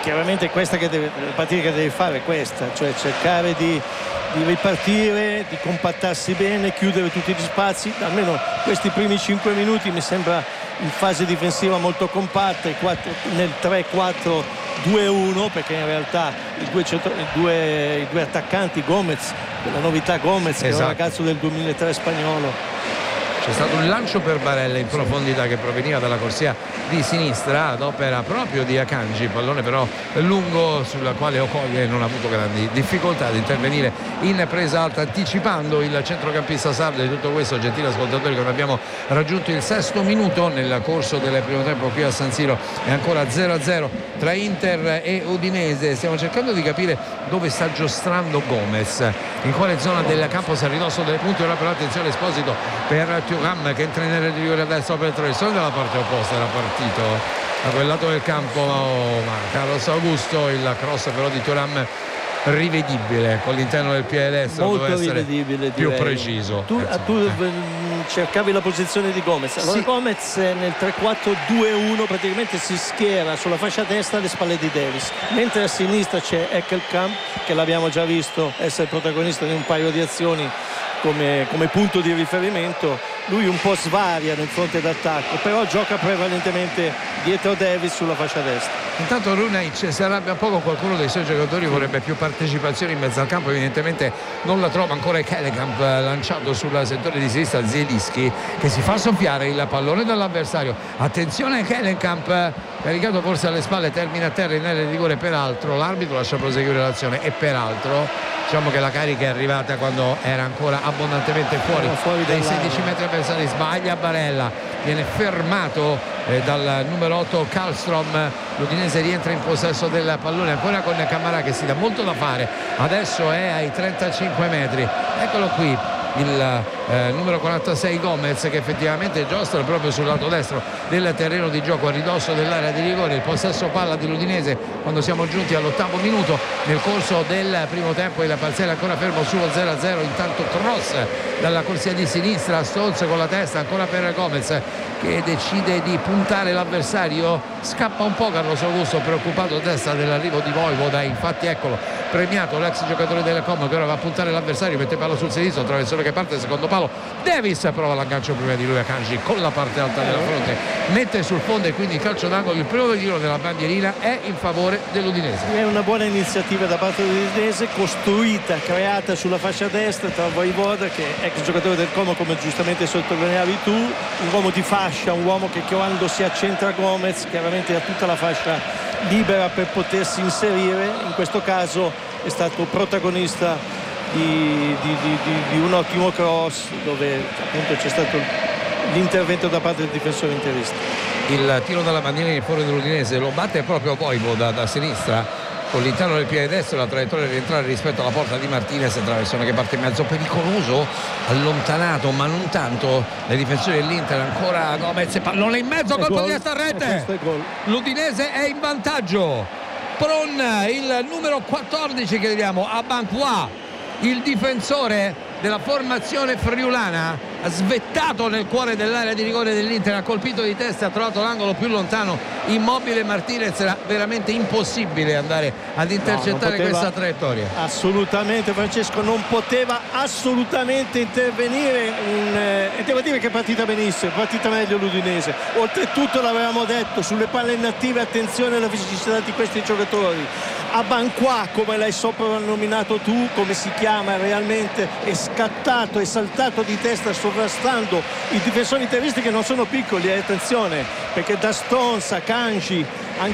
chiaramente questa la partita che deve fare è questa, cioè cercare di ripartire, di compattarsi bene, chiudere tutti gli spazi. Almeno questi primi 5 minuti mi sembra in fase difensiva molto compatta, nel 3-4-2-1, perché in realtà i due attaccanti, Gomez, la novità Gomez, che è un ragazzo del 2003 spagnolo. C'è stato un lancio per Barella in profondità che proveniva dalla corsia di sinistra ad opera proprio di Akanji, pallone però lungo sulla quale Okoye non ha avuto grandi difficoltà ad intervenire in presa alta, anticipando il centrocampista sardo. Di tutto questo, gentili ascoltatori, quando abbiamo raggiunto il 6° minuto nel corso del primo tempo qui a San Siro, è ancora 0-0 tra Inter e Udinese. Stiamo cercando di capire dove sta giostrando Gomez, in quale zona del campo, se a ridosso delle punte. Ora però attenzione, Esposito per Thuram che entra in area di rigore a destra per il traversone dalla parte opposta, era partito a quel lato del campo ma Carlos Augusto. Il cross però di Thuram rivedibile con l'interno del piede destro, molto doveva essere più direi. preciso. Tu cercavi la posizione di Gomez. Allora sì. Gomez nel 3-4-2-1 praticamente si schiera sulla fascia destra alle spalle di Davis, mentre a sinistra c'è Ekkelenkamp, che l'abbiamo già visto essere protagonista di un paio di azioni come punto di riferimento. Lui un po' svaria nel fronte d'attacco, però gioca prevalentemente dietro Davis sulla fascia destra. Intanto Runaic si arrabbia poco, qualcuno dei suoi giocatori vorrebbe più partecipazione in mezzo al campo, evidentemente non la trova ancora. Ekkelenkamp lanciato sul settore di sinistra, Zielinski che si fa soffiare il pallone dall'avversario. Attenzione, Ekkelenkamp caricato forse alle spalle, termina a terra in area di rigore. Peraltro l'arbitro lascia proseguire l'azione e peraltro diciamo che la carica è arrivata quando era ancora abbondantemente fuori dai 16 metri avversari. Sbaglia Barella, viene fermato dal numero 8 Karlstrom. L'Udinese rientra in possesso del pallone ancora con Camarà che si dà molto da fare, adesso è ai 35 metri. Eccolo qui il numero 46 Gomez, che effettivamente giostra proprio sul lato destro del terreno di gioco a ridosso dell'area di rigore. Il possesso palla dell'Udinese quando siamo giunti all'8° minuto. Nel corso del primo tempo il parziale ancora fermo sullo 0-0. Intanto cross dalla corsia di sinistra, Stones con la testa ancora per Gomez che decide di puntare l'avversario. Scappa un po' Carlos Augusto, preoccupato a destra dell'arrivo di Vojvoda. Infatti eccolo premiato l'ex giocatore del Como che ora va a puntare l'avversario, mette palla sul sinistro, traversone che parte, secondo palo Davis prova l'aggancio prima di lui. Akanji con la parte alta della fronte mette sul fondo e quindi il calcio d'angolo. Il primo giro della bandierina è in favore dell'Udinese. È una buona iniziativa da parte dell'Udinese, costruita, creata sulla fascia destra tra Vojvoda, che è ex giocatore del Como come giustamente sottolineavi tu, un uomo di fascia, un uomo che quando si accentra Gomez chiaramente ha tutta la fascia libera per potersi inserire. In questo caso è stato protagonista di un ottimo cross dove appunto c'è stato l'intervento da parte del difensore interista. Il tiro dalla bandiera in favore dell'Udinese lo batte proprio Vojvoda da sinistra con l'interno del piede destro, la traiettoria di rientrare rispetto alla porta di Martinez. Traversone che parte in mezzo, pericoloso, allontanato ma non tanto dai difensori dell'Inter. Ancora Gomez, pallone in mezzo, colpo di testa a rete. L'Udinese è in vantaggio. Pron, il numero 14 che vediamo, Abankwah, il difensore della formazione friulana, ha svettato nel cuore dell'area di rigore dell'Inter, ha colpito di testa, ha trovato l'angolo più lontano, immobile Martinez. Era veramente impossibile andare ad intercettare questa traiettoria. Assolutamente, Francesco, non poteva assolutamente intervenire. E devo dire che è partita benissimo, è partita meglio l'Udinese. Oltretutto l'avevamo detto, sulle palle inattive attenzione alla fisicità di questi giocatori. Abankwah, come l'hai soprannominato tu, come si chiama realmente, è scattato e saltato di testa sovrastando i difensori interisti che non sono piccoli, attenzione, perché da Stones a Akanji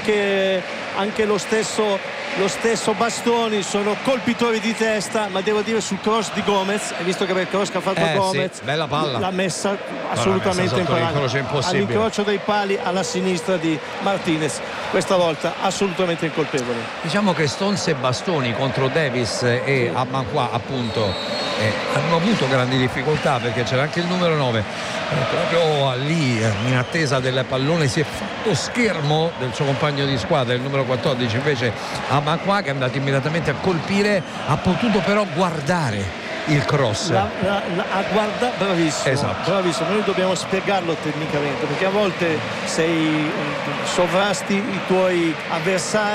anche lo stesso Bastoni sono colpitori di testa, ma devo dire sul cross di Gomez, hai visto che bel cross che ha fatto Gomez, sì, bella palla, l'ha messa assolutamente in palla all'incrocio dei pali alla sinistra di Martinez, questa volta assolutamente incolpevole. Diciamo che Stones e Bastoni contro Davis e Abankwah appunto hanno avuto grandi difficoltà, perché c'era anche il numero 9 proprio lì in attesa del pallone, si è fatto schermo del suo compagno di squadra, il numero 14 invece Abankwah, che è andato immediatamente a colpire, ha potuto però guardare il cross, bravissimo, esatto. Bravissimo, noi dobbiamo spiegarlo tecnicamente, perché a volte sovrasti i tuoi avversari